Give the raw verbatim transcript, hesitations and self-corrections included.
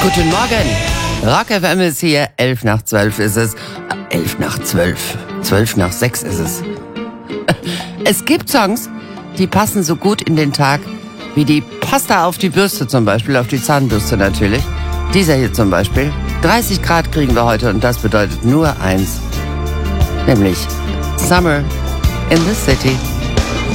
Guten Morgen. Rock F M ist hier. Elf nach zwölf ist es. Elf nach zwölf. Zwölf nach sechs ist es. Es gibt Songs, die passen so gut in den Tag wie die Pasta auf die Bürste zum Beispiel, auf die Zahnbürste natürlich. Dieser hier zum Beispiel. dreißig Grad kriegen wir heute und das bedeutet nur eins. Nämlich Summer in the City.